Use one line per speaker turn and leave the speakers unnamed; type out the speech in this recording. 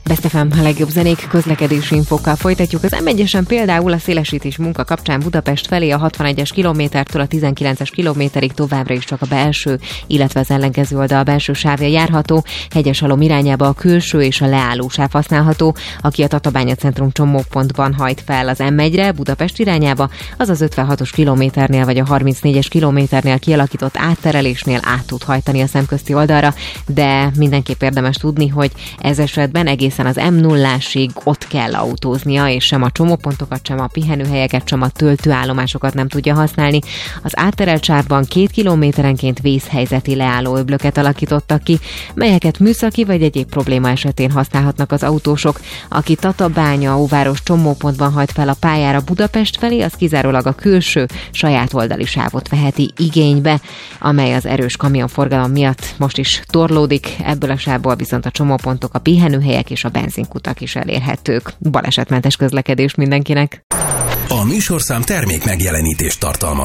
Best FM, a legjobb zenék, közlekedési infókkal folytatjuk. Az M1-esen például a szélesítés munka kapcsán Budapest felé a 61-es kilométertől a 19-es kilométerig továbbra is csak a belső, illetve az ellenkező oldal belső sávja járható, Hegyesalom irányába a külső és a leálló sáv használható, aki a Tatabánya centrum csomópontban hajt fel az M1-re, Budapest irányába, az az 56-os kilométernél vagy a 34-es kilométernél kialakított átterelésnél át tud hajtani a szemközti oldalra, de mindenképp érdemes tudni, hogy ez esetben egészen az M0-ásig ott kell autóznia, és sem a csomópontokat, sem a pihenőhelyeket, sem a töltőállomásokat nem tudja használni. Az átterelt sávban 2 kilométerenként vészhelyzeti leállóöblöket alakítottak ki, melyeket műszaki vagy egyéb probléma esetén használhatnak az autósok. Aki Tatabánya óváros csomópontban hajt fel a pályára Budapest felé, az kizárólag a külső, saját oldali sávot veheti igénybe, amely az erős kamionforgalom miatt most is torlódik. Ebből a sávból viszont a csomópontok, a pihenőhelyek és a benzinkutak is elérhetők. Balesetmentes közlekedés mindenkinek!
A műsorszám termék megjelenítést tartalmaz.